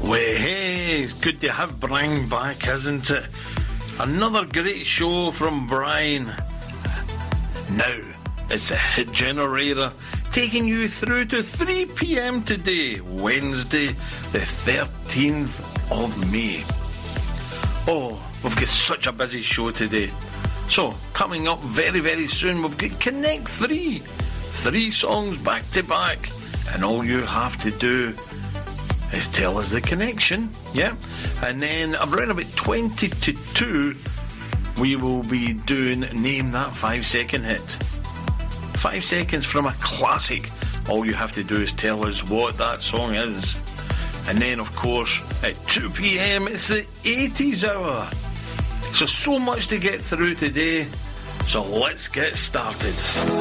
Well, hey, it's good to have Brian back, isn't it? Another great show from Brian. Now, it's a hit generator taking you through to 3 p.m. today, Wednesday, the 13th of May. Oh, we've got such a busy show today. So, coming up very, very soon, we've got Connect 3. 3 songs back to back. And all you have to do is tell us the connection, yeah? And then around about 20 to 2, we will be doing Name That 5-second hit. 5 seconds from a classic. All you have to do is tell us what that song is. And then, of course, at 2 p.m, it's the 80s hour. So much to get through today. So let's get started.